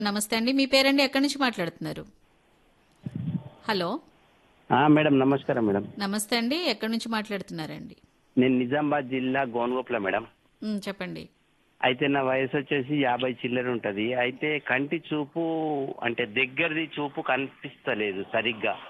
నమస్తే అండి. మీ పేరండి? ఎక్కడి నుంచి మాట్లాడుతున్నారు? హలో! మేడం నమస్కారం మేడం. నమస్తే అండి. ఎక్కడి నుంచి మాట్లాడుతున్నారండి? నేను నిజామాబాద్ జిల్లా గోన్గోప్ల మేడం. చెప్పండి. అయితే నా వయసు వచ్చేసి 50 చిల్లర ఉంటది. అయితే కంటి చూపు అంటే దగ్గరది చూపు కనిపిస్తలేదు సరిగ్గా.